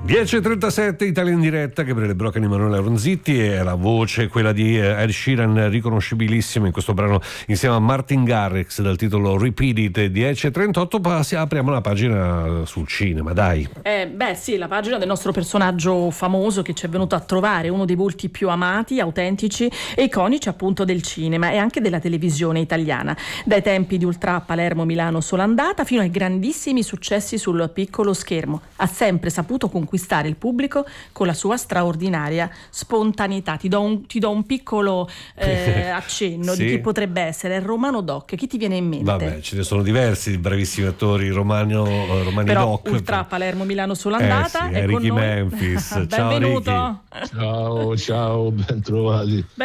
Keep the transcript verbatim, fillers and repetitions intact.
dieci e trentasette, Italia in diretta, Gabriele Broccani, Emanuele Ronzitti, e la voce, quella di Ed Sheeran, riconoscibilissima in questo brano insieme a Martin Garrix dal titolo Repeat It. Dieci e trentotto, apriamo la pagina sul cinema, dai. Eh, beh sì, la pagina del nostro personaggio famoso che ci è venuto a trovare, uno dei volti più amati, autentici e iconici appunto del cinema e anche della televisione italiana, dai tempi di Ultra Palermo Milano sola andata fino ai grandissimi successi sul piccolo schermo. Ha sempre saputo conquistare il pubblico con la sua straordinaria spontaneità. Ti do un, ti do un piccolo eh, accenno sì. di chi potrebbe essere. Romano Doc, chi ti viene in mente? Vabbè, ce ne sono diversi bravissimi attori. Romano, Romani Però Doc, Ultra Palermo Milano sola andata eh sì, è Ricky con noi. Memphis. Ciao Benvenuto. Ricky. Ciao, ciao, ben trovati.